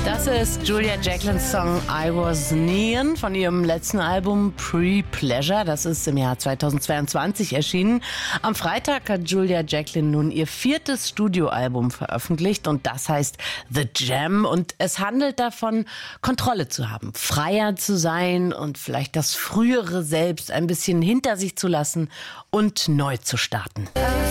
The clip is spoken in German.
Das ist Julia Jacklins Song I Was Neon von ihrem letzten Album Pre-Pleasure. Das ist im Jahr 2022 erschienen. Am Freitag hat Julia Jacklin nun ihr 4. Studioalbum veröffentlicht und das heißt The Jam. Und es handelt davon, Kontrolle zu haben, freier zu sein und vielleicht das frühere Selbst ein bisschen hinter sich zu lassen und neu zu starten.